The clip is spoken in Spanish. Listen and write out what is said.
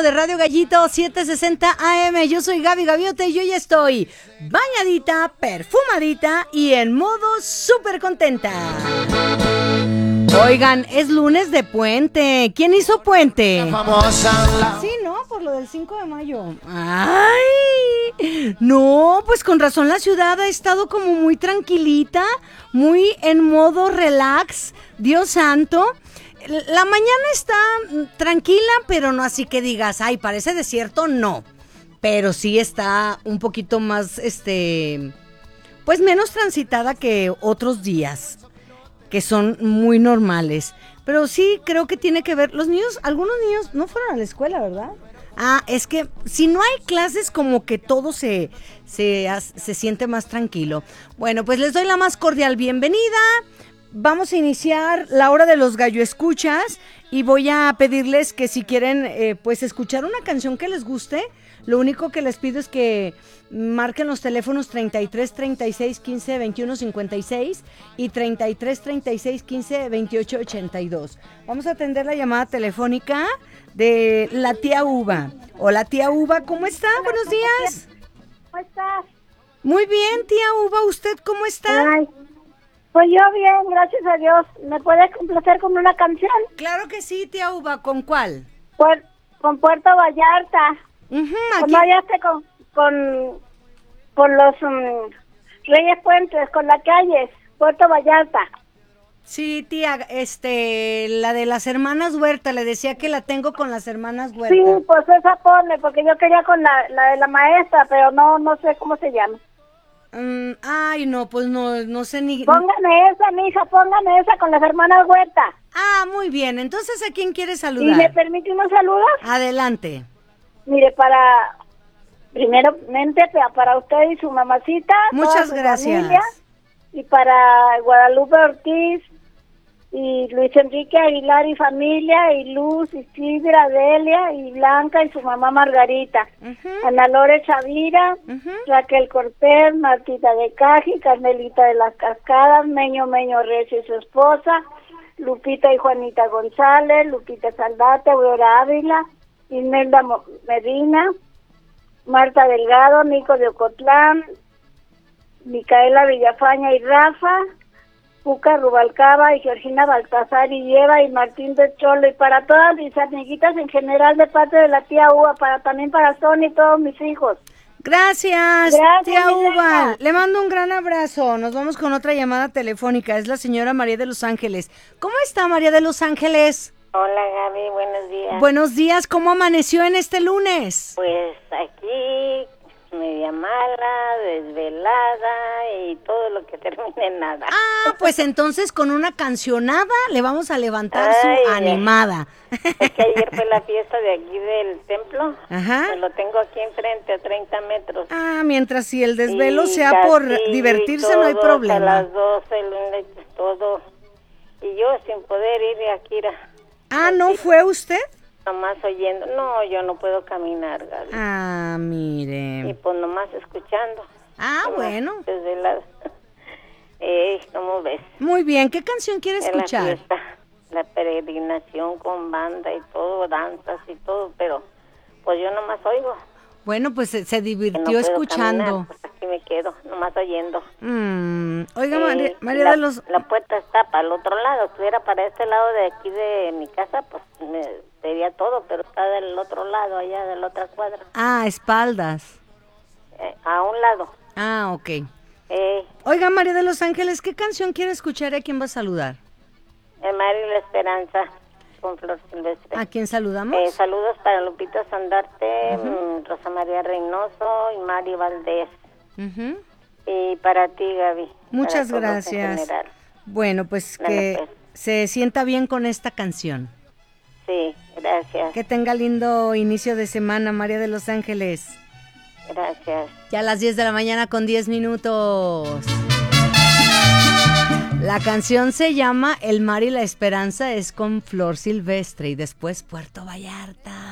de Radio Gallito 760 AM. Yo soy Gaby Gaviote y yo ya estoy bañadita, perfumadita y en modo súper contenta. Oigan, es lunes de puente. ¿Quién hizo puente? Sí, ¿no? Por lo del 5 de mayo. ¡Ay! No, pues con razón la ciudad ha estado como muy tranquilita, muy en modo relax. Dios santo. La mañana está tranquila, pero no así que digas, ay, parece desierto, no. Pero sí está un poquito más, pues menos transitada que otros días, que son muy normales. Pero sí creo que tiene que ver, los niños, algunos niños no fueron a la escuela, ¿verdad? Ah, es que si no hay clases como que todo se siente más tranquilo. Bueno, pues les doy la más cordial bienvenida. Vamos a iniciar la hora de los gallo escuchas y voy a pedirles que si quieren pues escuchar una canción que les guste, lo único que les pido es que marquen los teléfonos 33 36 15 21 56 y 33 36 15 28 82. Vamos a atender la llamada telefónica de la tía Uva. Hola tía Uva, ¿cómo está? Hola, buenos días. ¿Cómo estás? Muy bien, tía Uva, ¿usted cómo está? Ay, pues yo bien, gracias a Dios. ¿Me puedes complacer con una canción? Claro que sí, tía Uva, ¿con cuál? Con Puerto Vallarta. Aquí. Vallaste con los Reyes Puentes, con las calles, Puerto Vallarta. Sí, tía, la de las hermanas Huerta, le decía que la tengo con las hermanas Huerta. Sí, pues esa ponle, porque yo quería con la de la maestra, pero no sé cómo se llama. Ay, no, pues no sé ni... Póngame esa, mija, póngame esa con las hermanas Huerta. Ah, muy bien, entonces ¿a quién quieres ¿Y saludar? me permite unos saludos? Adelante. Mire, primeramente para usted y su mamacita. Muchas su gracias. Familia, y para Guadalupe Ortiz y Luis Enrique Aguilar y familia, y Luz, y Sidra, Delia, y Blanca y su mamá Margarita. Ana Lore Chavira, Raquel Cortés, Martita de Caji, Carmelita de las Cascadas, Meño Recio y su esposa, Lupita y Juanita González, Lupita Saldate, Aurora Ávila, Imelda Medina, Marta Delgado, Nico de Ocotlán, Micaela Villafaña y Rafa, Puca Rubalcaba y Georgina Baltasar y Eva y Martín de Cholo, y para todas mis amiguitas en general de parte de la tía Uva, también para Sonia y todos mis hijos. Gracias, tía mi Uva. reina. Le mando un gran abrazo. Nos vamos con otra llamada telefónica. Es la señora María de Los Ángeles. ¿Cómo está María de Los Ángeles? Hola Gaby, buenos días. Buenos días, ¿cómo amaneció en este lunes? Pues aquí media mala, desvelada y todo lo que termine en nada. Ah, pues entonces con una cancionada le vamos a levantar su animada. Es que ayer fue la fiesta de aquí del templo. Ajá. Pues lo tengo aquí enfrente a 30 metros. Ah, mientras si el desvelo Y sea por castillo divertirse y no hay todo, problema. A las 12 el lunes, todo. Y yo sin poder ir de Akira. Ah, ¿no fue usted? Nomás oyendo. No, yo no puedo caminar, Gaby. Ah, mire. Y pues nomás escuchando. Ah, Nomás bueno. Desvelada. ¿Cómo ves? Muy bien, ¿qué canción quiere En la escuchar? fiesta, la peregrinación con banda y todo, danzas y todo, pero pues yo nomás oigo. Bueno, pues se Que no divirtió puedo escuchando. caminar, pues aquí me quedo, nomás oyendo. Oiga, María la, de los... La puerta está para el otro lado. Si estuviera para este lado de aquí de mi casa, pues me vería todo, pero está del otro lado, allá de la otra cuadra. Ah, espaldas. A un lado. Ah, ok. Oiga, María de Los Ángeles, ¿qué canción quiere escuchar y a quién va a saludar? Mario La Esperanza, con Flor Silvestre. ¿A quién saludamos? Saludos para Lupita Sandarte, Rosa María Reynoso y Mari Valdés. Y para ti, Gaby. Muchas para todos gracias. en general. Bueno, pues Dale, que pues. se sienta bien con esta canción. Sí, gracias. Que tenga lindo inicio de semana, María de Los Ángeles. Gracias. Ya a las 10 de la mañana con 10 minutos. La canción se llama El Mar y la Esperanza, es con Flor Silvestre y después Puerto Vallarta.